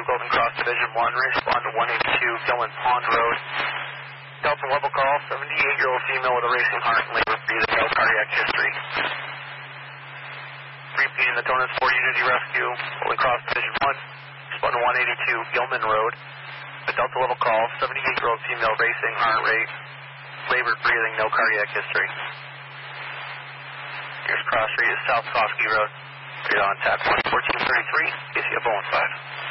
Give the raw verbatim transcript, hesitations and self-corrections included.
Golden Cross Division one, respond to one eighty-two Gilman Pond Road. Delta level call, seventy-eight-year-old female with a racing heart and labor breathing, no cardiac history. Repeating the tone is for Unity Rescue, Golden Cross Division one, respond to one eighty-two Gilman Road. A Delta level call, seventy-eight-year-old female racing heart rate, labor breathing, no cardiac history. Here's cross rate is South Kosky Road. You're on tap one fourteen thirty-three, A C F oh one five.